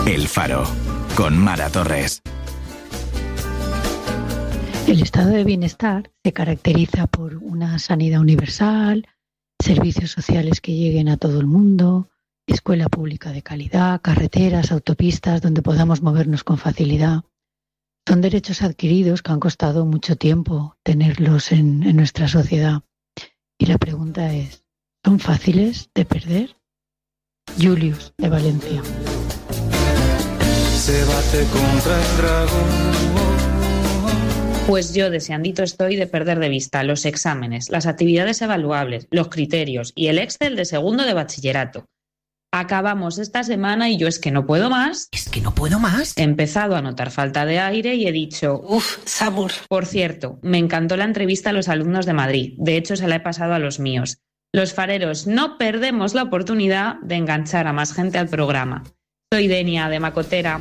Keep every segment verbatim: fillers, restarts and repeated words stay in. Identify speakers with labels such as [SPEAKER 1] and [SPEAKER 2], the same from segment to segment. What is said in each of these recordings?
[SPEAKER 1] El Faro, con Mara Torres.
[SPEAKER 2] El estado de bienestar se caracteriza por una sanidad universal, servicios sociales que lleguen a todo el mundo, escuela pública de calidad, carreteras, autopistas donde podamos movernos con facilidad. Son derechos adquiridos que han costado mucho tiempo tenerlos en, en nuestra sociedad. Y la pregunta es, ¿son fáciles de perder? Julius, de Valencia.
[SPEAKER 3] Se bate contra el dragón.
[SPEAKER 4] Pues yo deseandito estoy de perder de vista los exámenes, las actividades evaluables, los criterios y el Excel de segundo de bachillerato. Acabamos esta semana y yo es que no puedo más.
[SPEAKER 5] ¿Es que no puedo más?
[SPEAKER 4] He empezado a notar falta de aire y he dicho...
[SPEAKER 5] Uf, sabor.
[SPEAKER 4] Por cierto, me encantó la entrevista a los alumnos de Madrid. De hecho, se la he pasado a los míos. Los fareros no perdemos la oportunidad de enganchar a más gente al programa. Soy Denia, de Macotera.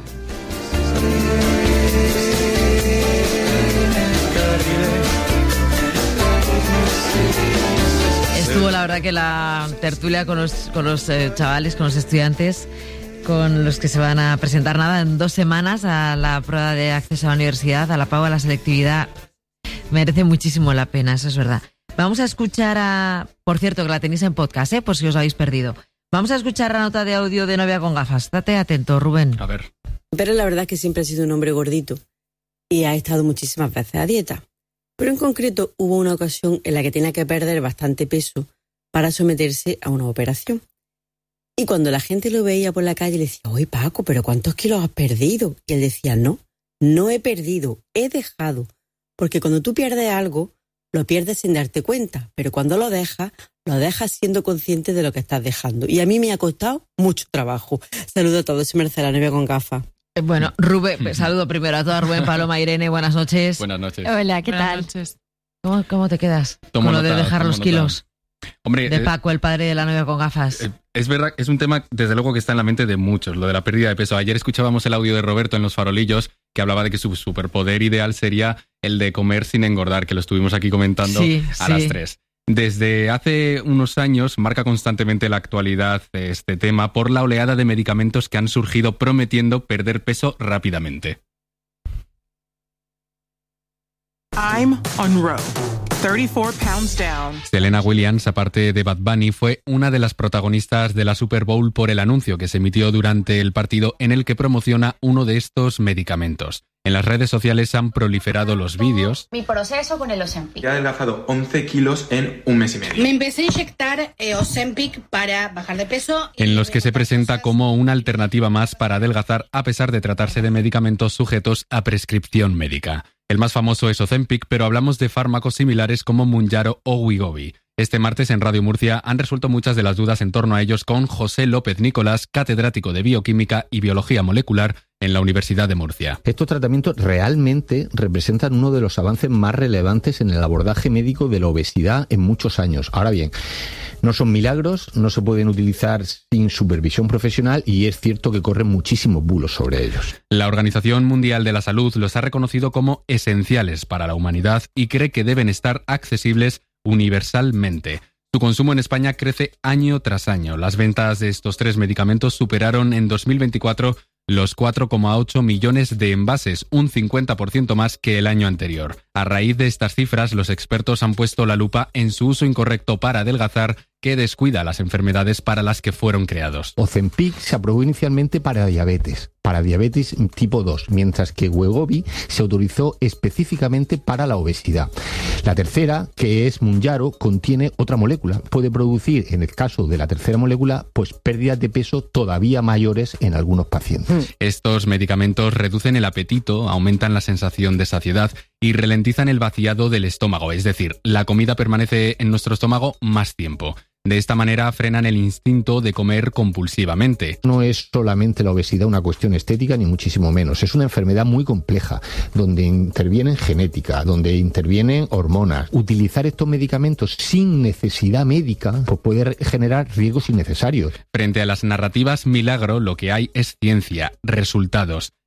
[SPEAKER 6] Estuvo la verdad que la tertulia con los, con los eh, chavales, con los estudiantes, con los que se van a presentar nada en dos semanas a la prueba de acceso a la universidad, a la prueba de la selectividad, merece muchísimo la pena, eso es verdad. Vamos a escuchar a... Por cierto, que la tenéis en podcast, ¿eh? Por si os habéis perdido. Vamos a escuchar la nota de audio de Novia con gafas. Estate atento, Rubén.
[SPEAKER 7] A ver.
[SPEAKER 8] Pero la verdad es que siempre ha sido un hombre gordito y ha estado muchísimas veces a dieta. Pero en concreto hubo una ocasión en la que tenía que perder bastante peso para someterse a una operación. Y cuando la gente lo veía por la calle le decía, oye Paco, ¿pero cuántos kilos has perdido? Y él decía, no, no he perdido, he dejado. Porque cuando tú pierdes algo, lo pierdes sin darte cuenta, pero cuando lo dejas, lo dejas siendo consciente de lo que estás dejando. Y a mí me ha costado mucho trabajo. Saludo a todos, soy Marcela, Novia con gafas.
[SPEAKER 6] Bueno, Rubén, saludo primero a todas, Rubén, Paloma, Irene, buenas noches.
[SPEAKER 7] Buenas noches.
[SPEAKER 2] Hola, ¿qué
[SPEAKER 6] buenas
[SPEAKER 2] tal?
[SPEAKER 6] Noches. ¿Cómo, ¿Cómo te quedas
[SPEAKER 7] tomo
[SPEAKER 6] con lo
[SPEAKER 7] nota,
[SPEAKER 6] de dejar los
[SPEAKER 7] nota.
[SPEAKER 6] kilos?
[SPEAKER 7] Hombre,
[SPEAKER 6] de
[SPEAKER 7] eh,
[SPEAKER 6] Paco, el padre de la novia con gafas.
[SPEAKER 7] Eh, es verdad, es un tema desde luego que está en la mente de muchos, lo de la pérdida de peso. Ayer escuchábamos el audio de Roberto en Los Farolillos que hablaba de que su superpoder ideal sería el de comer sin engordar, que lo estuvimos aquí comentando
[SPEAKER 6] sí,
[SPEAKER 7] a
[SPEAKER 6] sí.
[SPEAKER 7] las tres. Desde hace unos años marca constantemente la actualidad este tema por la oleada de medicamentos que han surgido prometiendo perder peso rápidamente.
[SPEAKER 9] I'm on road. thirty-four pounds down.
[SPEAKER 7] Serena Williams, aparte de Bad Bunny, fue una de las protagonistas de la Super Bowl por el anuncio que se emitió durante el partido en el que promociona uno de estos medicamentos. En las redes sociales han proliferado los vídeos.
[SPEAKER 10] Mi proceso con el Ozempic.
[SPEAKER 11] He adelgazado once kilos en un mes y medio.
[SPEAKER 10] Me empecé a inyectar eh, Ozempic para bajar de peso.
[SPEAKER 7] En los que se presenta como una alternativa más para adelgazar a pesar de tratarse de medicamentos sujetos a prescripción médica. El más famoso es Ozempic, pero hablamos de fármacos similares como Mounjaro o Wegovy. Este martes en Radio Murcia han resuelto muchas de las dudas en torno a ellos con José López Nicolás, catedrático de Bioquímica y Biología Molecular en la Universidad de Murcia.
[SPEAKER 12] Estos tratamientos realmente representan uno de los avances más relevantes en el abordaje médico de la obesidad en muchos años. Ahora bien, no son milagros, no se pueden utilizar sin supervisión profesional y es cierto que corren muchísimos bulos sobre ellos.
[SPEAKER 7] La Organización Mundial de la Salud los ha reconocido como esenciales para la humanidad y cree que deben estar accesibles universalmente. Su consumo en España crece año tras año. Las ventas de estos tres medicamentos superaron en dos mil veinticuatro los cuatro coma ocho millones de envases, un cincuenta por ciento más que el año anterior. A raíz de estas cifras, los expertos han puesto la lupa en su uso incorrecto para adelgazar, que descuida las enfermedades para las que fueron creados.
[SPEAKER 12] Ozempic se aprobó inicialmente para diabetes, para diabetes tipo dos, mientras que Wegovy se autorizó específicamente para la obesidad. La tercera, que es Mounjaro, contiene otra molécula. Puede producir, en el caso de la tercera molécula, pues pérdidas de peso todavía mayores en algunos pacientes.
[SPEAKER 7] Estos medicamentos reducen el apetito, aumentan la sensación de saciedad y ralentizan el vaciado del estómago, es decir, la comida permanece en nuestro estómago más tiempo. De esta manera frenan el instinto de comer compulsivamente.
[SPEAKER 12] No es solamente la obesidad una cuestión estética, ni muchísimo menos. Es una enfermedad muy compleja, donde intervienen genética, donde intervienen hormonas. Utilizar estos medicamentos sin necesidad médica pues puede generar riesgos innecesarios.
[SPEAKER 7] Frente a las narrativas milagro, lo que hay es ciencia, resultados.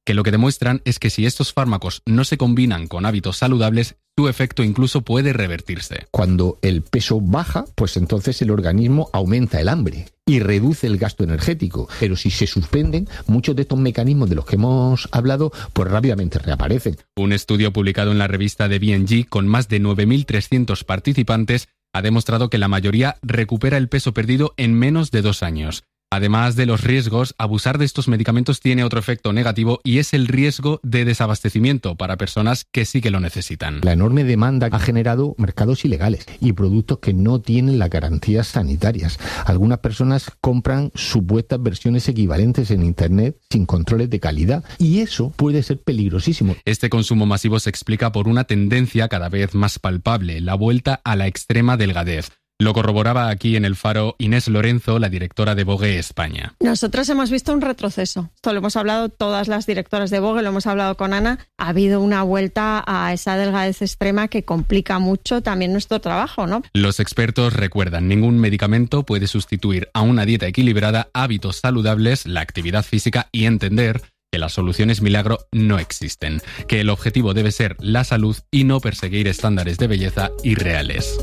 [SPEAKER 7] que lo que demuestran es que si estos fármacos no se combinan con hábitos saludables, su efecto incluso puede revertirse.
[SPEAKER 12] Cuando el peso baja, pues entonces el organismo aumenta el hambre y reduce el gasto energético. Pero si se suspenden, muchos de estos mecanismos de los que hemos hablado, pues rápidamente reaparecen.
[SPEAKER 7] Un estudio publicado en la revista de B and G con más de nueve mil trescientos participantes ha demostrado que la mayoría recupera el peso perdido en menos de dos años. Además de los riesgos, abusar de estos medicamentos tiene otro efecto negativo y es el riesgo de desabastecimiento para personas que sí que lo necesitan.
[SPEAKER 12] La enorme demanda ha generado mercados ilegales y productos que no tienen las garantías sanitarias. Algunas personas compran supuestas versiones equivalentes en Internet sin controles de calidad y eso puede ser peligrosísimo.
[SPEAKER 7] Este consumo masivo se explica por una tendencia cada vez más palpable, la vuelta a la extrema delgadez. Lo corroboraba aquí en El Faro Inés Lorenzo, la directora de Vogue España.
[SPEAKER 13] Nosotros hemos visto un retroceso. Esto lo hemos hablado todas las directoras de Vogue, lo hemos hablado con Ana. Ha habido una vuelta a esa delgadez extrema que complica mucho también nuestro trabajo, ¿no?
[SPEAKER 7] Los expertos recuerdan, ningún medicamento puede sustituir a una dieta equilibrada, hábitos saludables, la actividad física y entender que las soluciones milagro no existen, que el objetivo debe ser la salud y no perseguir estándares de belleza irreales.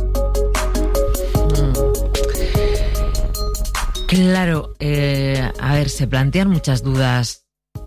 [SPEAKER 6] Claro, eh, a ver, se plantean muchas dudas.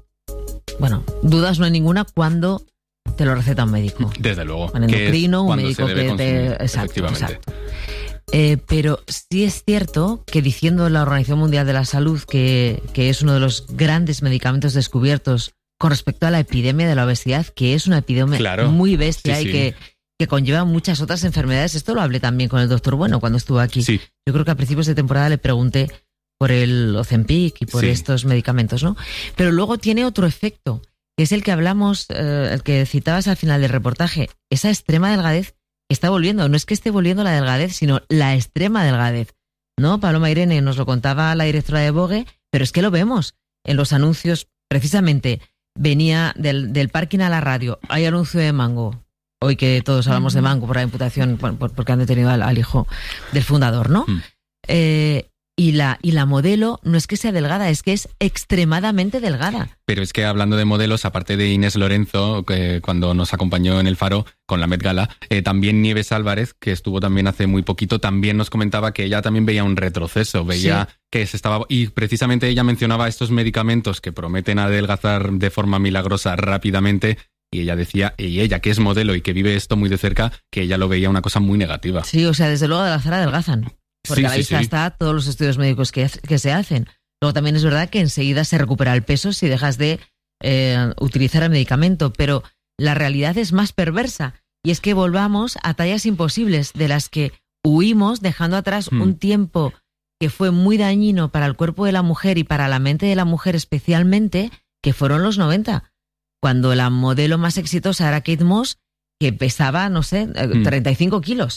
[SPEAKER 6] Bueno, dudas no hay ninguna cuando te lo receta un médico.
[SPEAKER 7] Desde luego.
[SPEAKER 6] Un endocrino, un médico que te...
[SPEAKER 7] Exacto,
[SPEAKER 6] exacto. Eh, pero sí es cierto que diciendo la Organización Mundial de la Salud que, que es uno de los grandes medicamentos descubiertos con respecto a la epidemia de la obesidad, que es una epidemia claro. muy bestia sí, y sí. que... que conlleva muchas otras enfermedades. Esto lo hablé también con el doctor Bueno cuando estuvo aquí. Sí. Yo creo que a principios de temporada le pregunté por el Ozempic y por sí. estos medicamentos, ¿no? Pero luego tiene otro efecto, que es el que hablamos, eh, el que citabas al final del reportaje, esa extrema delgadez que está volviendo. No es que esté volviendo la delgadez, sino la extrema delgadez, ¿no? Paloma Irene nos lo contaba la directora de Vogue, pero es que lo vemos en los anuncios. Precisamente venía del, del parking a la radio, hay anuncio de Mango. Hoy que todos hablamos de Mango por la imputación, por, por, porque han detenido al, al hijo del fundador, ¿no? Mm. Eh, y, la, y la modelo no es que sea delgada, es que es extremadamente delgada.
[SPEAKER 7] Pero es que hablando de modelos, aparte de Inés Lorenzo, que cuando nos acompañó en El Faro con la Met Gala, eh, también Nieves Álvarez, que estuvo también hace muy poquito, también nos comentaba que ella también veía un retroceso, veía sí. que se estaba... Y precisamente ella mencionaba estos medicamentos que prometen adelgazar de forma milagrosa rápidamente. Y ella decía, y ella que es modelo y que vive esto muy de cerca, que ella lo veía una cosa muy negativa.
[SPEAKER 6] Sí, o sea, desde luego adelgazar adelgazan. Porque sí, a la vista sí, sí. está todos los estudios médicos que, que se hacen. Luego también es verdad que enseguida se recupera el peso si dejas de eh, utilizar el medicamento. Pero la realidad es más perversa. Y es que volvamos a tallas imposibles de las que huimos dejando atrás hmm. un tiempo que fue muy dañino para el cuerpo de la mujer y para la mente de la mujer especialmente, que fueron los noventa. Cuando la modelo más exitosa era Kate Moss, que pesaba, no sé, treinta y cinco kilos.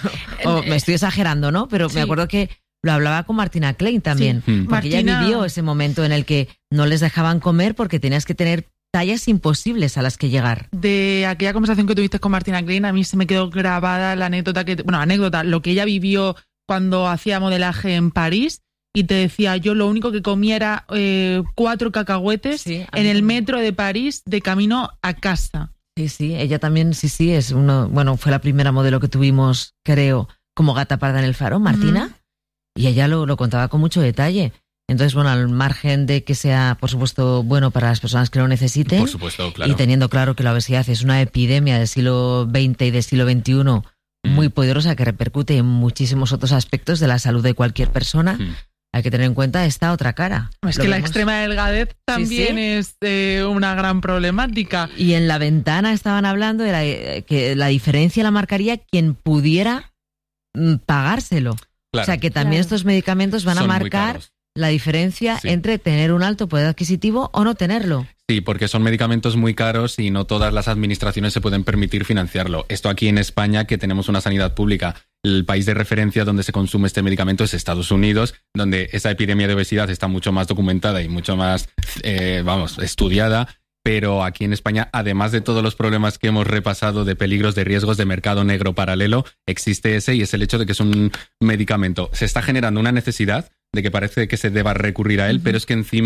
[SPEAKER 6] O me estoy exagerando, ¿no? Pero sí. me acuerdo que lo hablaba con Martina Klein también, sí. porque Martina... ella vivió ese momento en el que no les dejaban comer porque tenías que tener tallas imposibles a las que llegar.
[SPEAKER 9] De aquella conversación que tuviste con Martina Klein, a mí se me quedó grabada la anécdota, que bueno, anécdota, lo que ella vivió cuando hacía modelaje en París. Y te decía, yo lo único que comía era eh, cuatro cacahuetes sí, en el metro de París de camino a casa.
[SPEAKER 6] Sí, sí, ella también, sí, sí, es uno, bueno, fue la primera modelo que tuvimos, creo, como Gata Parda en El Faro, Martina, uh-huh. y ella lo, lo contaba con mucho detalle. Entonces, bueno, al margen de que sea, por supuesto, bueno para las personas que lo necesiten,
[SPEAKER 7] por supuesto, claro.
[SPEAKER 6] y teniendo claro que la obesidad es una epidemia del siglo veinte y del siglo veintiuno uh-huh. muy poderosa que repercute en muchísimos otros aspectos de la salud de cualquier persona, uh-huh. hay que tener en cuenta esta otra cara.
[SPEAKER 9] Es que la extrema delgadez también sí, sí. es eh, una gran problemática.
[SPEAKER 6] Y en la ventana estaban hablando de la, que la diferencia la marcaría quien pudiera mm, pagárselo. Claro. O sea que también claro. estos medicamentos van Son a marcar la diferencia sí. entre tener un alto poder adquisitivo o no tenerlo.
[SPEAKER 7] Sí, porque son medicamentos muy caros y no todas las administraciones se pueden permitir financiarlo. Esto aquí en España, que tenemos una sanidad pública, el país de referencia donde se consume este medicamento es Estados Unidos, donde esa epidemia de obesidad está mucho más documentada y mucho más, eh, vamos, estudiada. Pero aquí en España, además de todos los problemas que hemos repasado de peligros, de riesgos de mercado negro paralelo, existe ese y es el hecho de que es un medicamento. Se está generando una necesidad de que parece que se deba recurrir a él, uh-huh. pero es que encima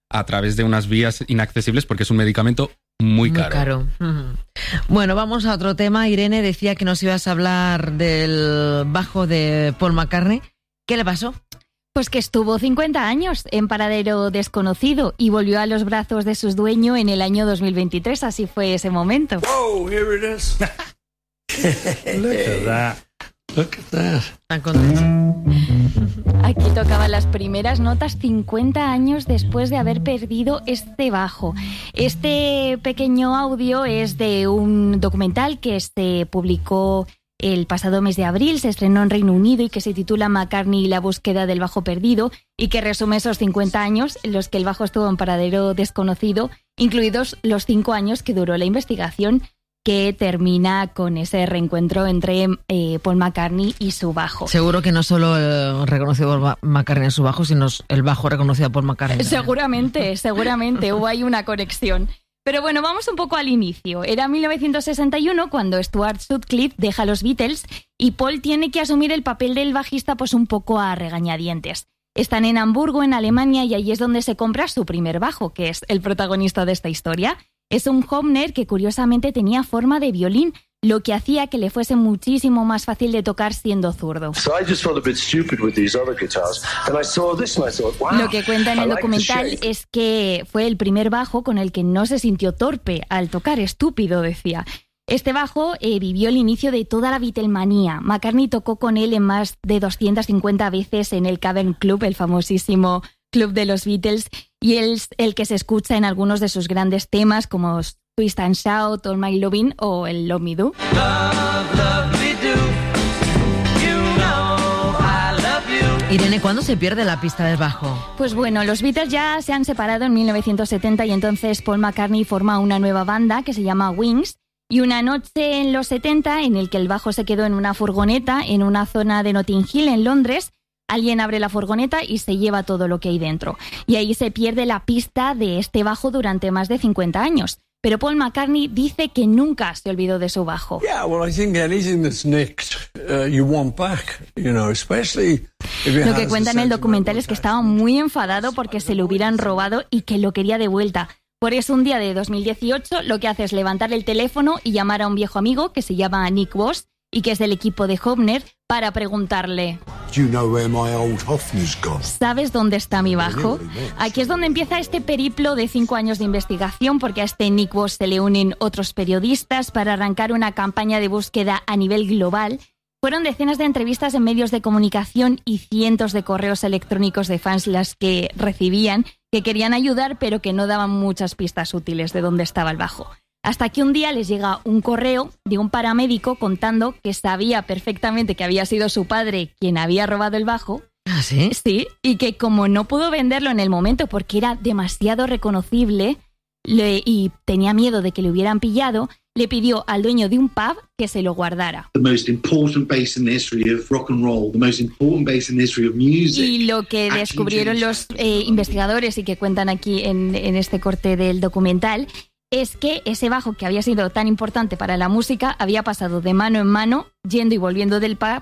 [SPEAKER 7] a través de unas vías inaccesibles porque es un medicamento muy caro.
[SPEAKER 6] Muy caro. Uh-huh. Bueno, vamos a otro tema. Irene decía que nos ibas a hablar del bajo de Paul McCartney. ¿Qué le pasó?
[SPEAKER 14] Pues que estuvo cincuenta años en paradero desconocido y volvió a los brazos de su dueño en el año dos mil veintitrés. Así fue ese momento.
[SPEAKER 15] Whoa, here it is. Look at that. Look at that.
[SPEAKER 6] Tan contento.
[SPEAKER 14] Aquí tocaban las primeras notas cincuenta años después de haber perdido este bajo. Este pequeño audio es de un documental que se publicó el pasado mes de abril, se estrenó en Reino Unido y que se titula McCartney y la búsqueda del bajo perdido y que resume esos cincuenta años en los que el bajo estuvo en paradero desconocido, incluidos los cinco años que duró la investigación, que termina con ese reencuentro entre eh, Paul McCartney y su bajo.
[SPEAKER 6] Seguro que no solo eh, reconoció a Paul McCartney en su bajo, sino el bajo reconoció a Paul McCartney.
[SPEAKER 14] Seguramente, seguramente hubo ahí una conexión. Pero bueno, vamos un poco al inicio. Era mil novecientos sesenta y uno cuando Stuart Sutcliffe deja los Beatles y Paul tiene que asumir el papel del bajista pues un poco a regañadientes. Están en Hamburgo, en Alemania, y allí es donde se compra su primer bajo, que es el protagonista de esta historia. Es un Hofner que curiosamente tenía forma de violín, lo que hacía que le fuese muchísimo más fácil de tocar siendo zurdo. Lo que cuenta en el documental es que fue el primer bajo con el que no se sintió torpe al tocar, estúpido, decía. Este bajo eh, vivió el inicio de toda la Beatlemanía. McCartney tocó con él en más de doscientas cincuenta veces en el Cavern Club, el famosísimo club de los Beatles, y es el que se escucha en algunos de sus grandes temas como Twist and Shout, All My Lovin' o el Love Me Do.
[SPEAKER 6] Irene, ¿cuándo se pierde la pista del bajo?
[SPEAKER 14] Pues bueno, los Beatles ya se han separado en mil novecientos setenta y entonces Paul McCartney forma una nueva banda que se llama Wings. Y una noche en los setenta, en el que el bajo se quedó en una furgoneta en una zona de Notting Hill, en Londres, alguien abre la furgoneta y se lleva todo lo que hay dentro. Y ahí se pierde la pista de este bajo durante más de cincuenta años. Pero Paul McCartney dice que nunca se olvidó de su bajo.
[SPEAKER 15] Yeah, well, I think anything that's nicked, uh, you want back, you know, especially if it
[SPEAKER 14] Lo que
[SPEAKER 15] has
[SPEAKER 14] cuenta
[SPEAKER 15] a
[SPEAKER 14] en el documental
[SPEAKER 15] sentimental
[SPEAKER 14] es que estaba muy enfadado porque se lo hubieran robado y que lo quería de vuelta. Por eso un día de dos mil dieciocho lo que hace es levantar el teléfono y llamar a un viejo amigo que se llama Nick Voss y que es del equipo de Hofner para preguntarle:
[SPEAKER 16] Do you know where my old Hofner's gone?
[SPEAKER 14] ¿Sabes dónde está mi bajo? Aquí es donde empieza este periplo de cinco años de investigación, porque a este Nick Voss se le unen otros periodistas para arrancar una campaña de búsqueda a nivel global. Fueron decenas de entrevistas en medios de comunicación y cientos de correos electrónicos de fans las que recibían, que querían ayudar pero que no daban muchas pistas útiles de dónde estaba el bajo. Hasta que un día les llega un correo de un paramédico contando que sabía perfectamente que había sido su padre quien había robado el bajo.
[SPEAKER 6] ¿Ah, sí?
[SPEAKER 14] Sí, y que como no pudo venderlo en el momento porque era demasiado reconocible le, y tenía miedo de que le hubieran pillado, le pidió al dueño de un pub que se lo guardara.
[SPEAKER 17] The most important bass in the history of rock and roll, the most important bass in the history of music.
[SPEAKER 14] Y lo que descubrieron los eh, investigadores y que cuentan aquí en, en este corte del documental es que ese bajo que había sido tan importante para la música había pasado de mano en mano, yendo y volviendo del pub,